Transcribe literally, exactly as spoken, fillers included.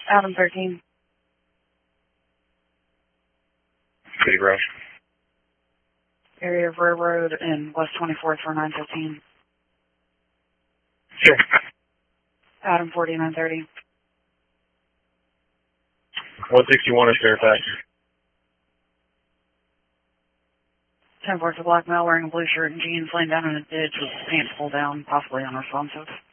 Adam thirteen. City Rush. Area of Railroad and West twenty-fourth for nine fifteen. Sure. Adam forty-nine thirty. one sixty-one is Fairfax. ten four for black male wearing a blue shirt and jeans laying down in a ditch with his pants pulled down, possibly unresponsive.